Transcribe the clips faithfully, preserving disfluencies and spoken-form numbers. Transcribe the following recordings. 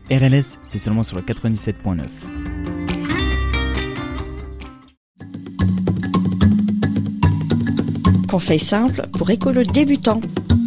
R L S, c'est seulement sur le quatre-vingt-dix-sept point neuf. Conseil simple pour écolo débutants.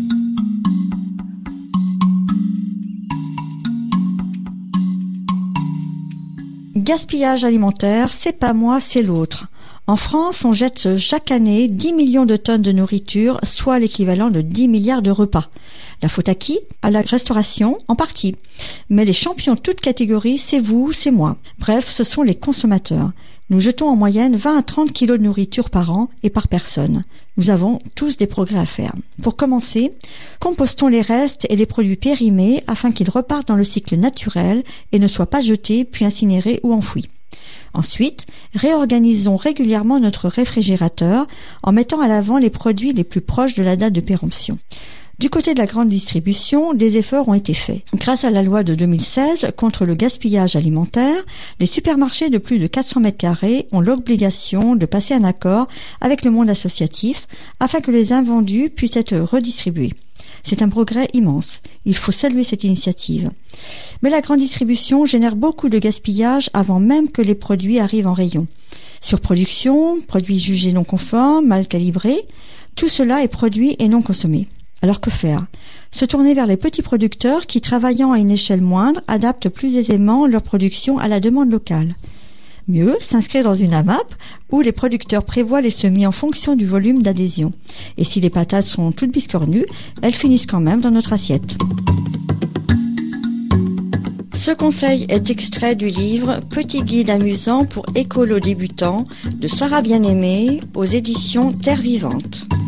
Gaspillage alimentaire, c'est pas moi, c'est l'autre. En France, on jette chaque année dix millions de tonnes de nourriture, soit l'équivalent de dix milliards de repas. La faute à qui ? À la restauration, en partie. Mais les champions de toutes catégories, c'est vous, c'est moi. Bref, ce sont les consommateurs. Nous jetons en moyenne vingt à trente kilos de nourriture par an et par personne. Nous avons tous des progrès à faire. Pour commencer, compostons les restes et les produits périmés afin qu'ils repartent dans le cycle naturel et ne soient pas jetés puis incinérés ou enfouis. Ensuite, réorganisons régulièrement notre réfrigérateur en mettant à l'avant les produits les plus proches de la date de péremption. Du côté de la grande distribution, des efforts ont été faits. Grâce à la loi de deux mille seize contre le gaspillage alimentaire, les supermarchés de plus de quatre cents mètres carrés ont l'obligation de passer un accord avec le monde associatif afin que les invendus puissent être redistribués. C'est un progrès immense. Il faut saluer cette initiative. Mais la grande distribution génère beaucoup de gaspillage avant même que les produits arrivent en rayon. Surproduction, produits jugés non conformes, mal calibrés, tout cela est produit et non consommé. Alors que faire ? Se tourner vers les petits producteurs qui, travaillant à une échelle moindre, adaptent plus aisément leur production à la demande locale. Mieux, s'inscrire dans une AMAP où les producteurs prévoient les semis en fonction du volume d'adhésion. Et si les patates sont toutes biscornues, elles finissent quand même dans notre assiette. Ce conseil est extrait du livre « Petit guide amusant pour écolo débutants » de Sarah Bien-Aimée aux éditions Terre Vivante.